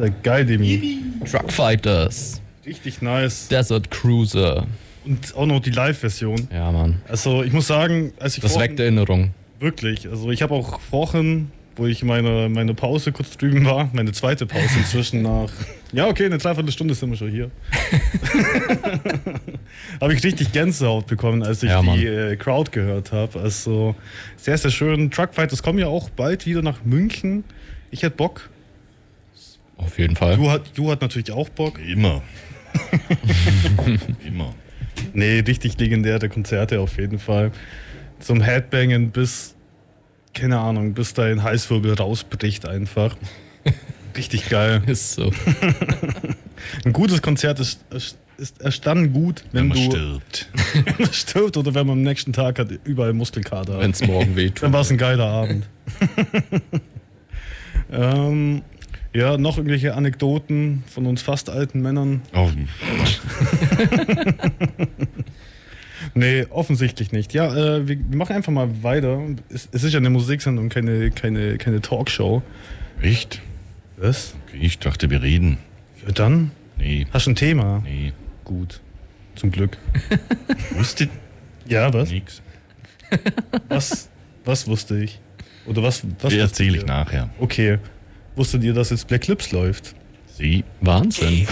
Geil, Demi. Truckfighters. Richtig nice. Desert Cruiser. Und auch noch die Live-Version. Ja, Mann. Also ich muss sagen, als ich Das weckt Erinnerung. Wirklich. Also ich habe auch vorhin, wo ich meine Pause kurz drüben war, meine zweite Pause inzwischen nach... Ja, okay, eine Dreiviertelstunde sind wir schon hier. Habe ich richtig Gänsehaut bekommen, als ich die Crowd gehört habe. Also sehr, sehr schön. Truckfighters kommen ja auch bald wieder nach München. Ich hätte Bock. Auf jeden Fall. Du hat natürlich auch Bock. Immer. Immer. Nee, richtig legendäre Konzerte auf jeden Fall. Zum Headbangen bis, keine Ahnung, bis dein Halswirbel rausbricht einfach. Richtig geil. Ist so. Ein gutes Konzert ist erst dann gut, wenn man du stirbt. wenn man stirbt oder wenn man am nächsten Tag hat überall Muskelkater. Wenn es morgen wehtut. Dann war es ein geiler Abend. Ja, noch irgendwelche Anekdoten von uns fast alten Männern? Oh. Nee, offensichtlich nicht. Ja, wir machen einfach mal weiter. Es ist ja eine Musiksendung, keine Talkshow. Echt? Was? Okay, ich dachte, wir reden. Ja, dann? Nee. Hast du ein Thema? Nee. Gut. Zum Glück. Wusste Ja, was? nix. Was wusste ich? Oder was Die erzähle ich nachher. Okay. Wusstet ihr, dass jetzt Black Lips läuft? Sie. Wahnsinn.